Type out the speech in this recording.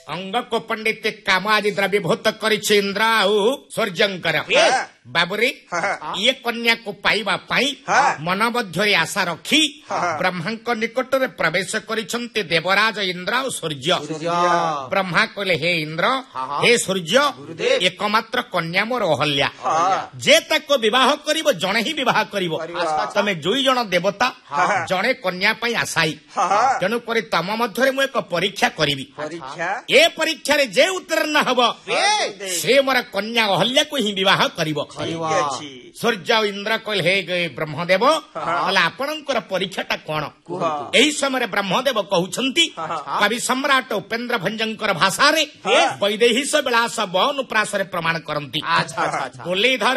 अंग को पंडित काम आज द्रवीभूत करिछि इंद्र आउ सूर्यंकर बाबुरे ये कन्या को पाइबा पाई मन मध्य आशा रखी ब्रह्मा निकट में प्रवेश करिछन्ति देवराज इंद्र और सूर्य। ब्रह्मा कहले हे इंद्र हे सूर्य एकमात्र कन्या मोर अहल्या जे ताको विवाह करिवो जणे ही विवाह करिवो तमे दुई जण देवता जणे कन्या पई आशाई तेणु करी तम मध्य मु एक परीक्षा करिवि ए परीक्षा रे जे उत्तीर्ण हबो से मोर कन्या अहल्या को ही विवाह करिवो। सूर्य इंद्र कहले हे ब्रह्मदेव कहले आपणकर परीक्षाटा कोन एही समय ब्रह्मदेव कहउछंती कवि सम्राट उपेंद्र भंजंकर भाषा रे वैदेही विलास बनुप्रास रे प्रमाण करंती।